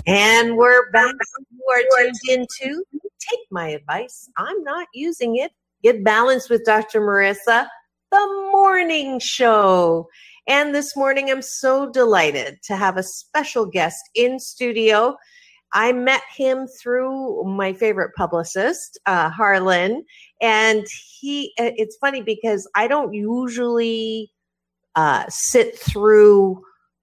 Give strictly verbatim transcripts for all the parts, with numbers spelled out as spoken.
And we're back. You are tuned into Take My Advice. I'm not using it. Get Balanced with Doctor Marissa, the morning show. And this morning, I'm so delighted to have a special guest in studio. I met him through my favorite publicist, uh, Harlan. And he, it's funny because I don't usually uh, sit through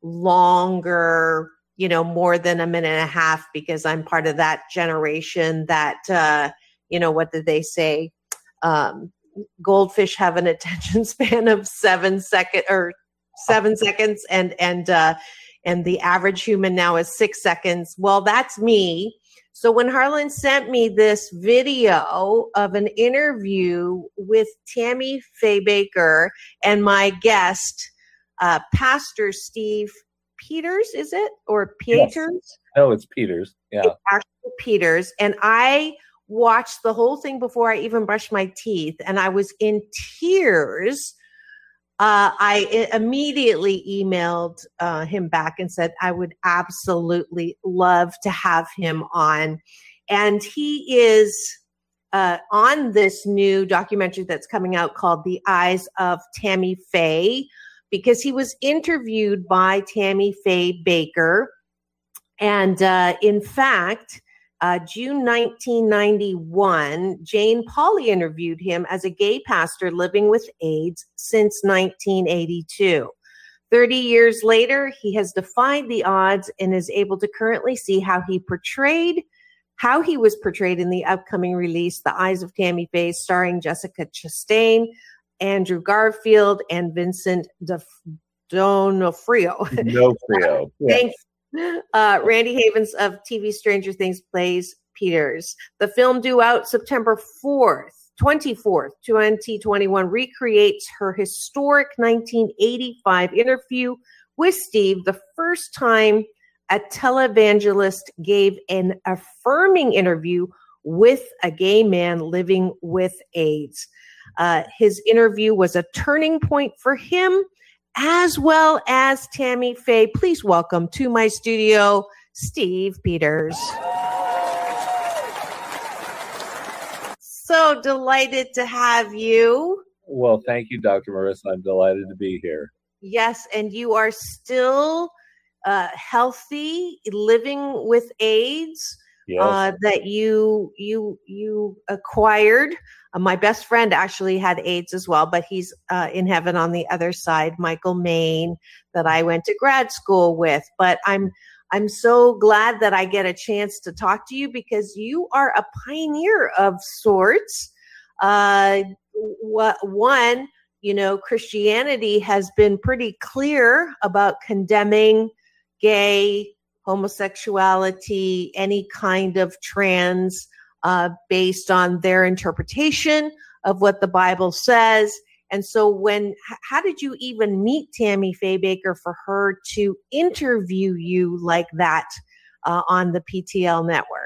longer, you know, more than a minute and a half, because I'm part of that generation that, uh, you know, what did they say? Um, goldfish have an attention span of seven second or seven seconds, and and uh, and the average human now is six seconds. Well, that's me. So when Harlan sent me this video of an interview with Tammy Faye Bakker and my guest, uh, Pastor Steve Peters, is it? Or Peters? Yes. No, it's Peters. Yeah. It's actually Peters. And I watched the whole thing before I even brushed my teeth, and I was in tears. Uh, I immediately emailed uh, him back and said I would absolutely love to have him on. And he is uh, on this new documentary that's coming out called The Eyes of Tammy Faye, because he was interviewed by Tammy Faye Bakker. And uh, in fact, uh, June nineteen ninety-one, Jane Pauley interviewed him as a gay pastor living with AIDS since nineteen eighty-two. thirty years later, he has defied the odds and is able to currently see how he portrayed, how he was portrayed in the upcoming release, The Eyes of Tammy Faye, starring Jessica Chastain, Andrew Garfield, and Vincent D'Onofrio. D'Onofrio. Yeah. Thanks. Uh, Randy Havens of T V Stranger Things plays Peters. The film, due out September fourth, twenty-fourth, twenty twenty-one, recreates her historic nineteen eighty-five interview with Steve, the first time a televangelist gave an affirming interview with a gay man living with AIDS. Uh, his interview was a turning point for him, as well as Tammy Faye. Please welcome to my studio, Steve Peters. So delighted to have you. Well, thank you, Doctor Marissa. I'm delighted to be here. Yes, and you are still uh, healthy, living with AIDS. Yes. Uh, that you you you acquired. Uh, my best friend actually had AIDS as well, but he's uh, in heaven on the other side. Michael Maine, that I went to grad school with. But I'm I'm so glad that I get a chance to talk to you, because you are a pioneer of sorts. Uh, what one, you know, Christianity has been pretty clear about condemning gay, homosexuality, any kind of trans, uh, based on their interpretation of what the Bible says. And so when, how did you even meet Tammy Faye Bakker for her to interview you like that uh, on the P T L network?